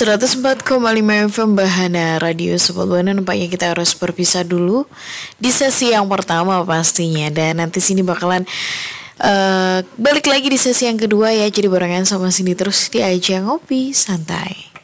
104,5 FM Bahana Radio Sobat Buana. Nampaknya kita harus berpisah dulu di sesi yang pertama pastinya. Dan nanti sini bakalan balik lagi di sesi yang kedua ya. Jadi barengan sama sini terus di aja ngopi santai.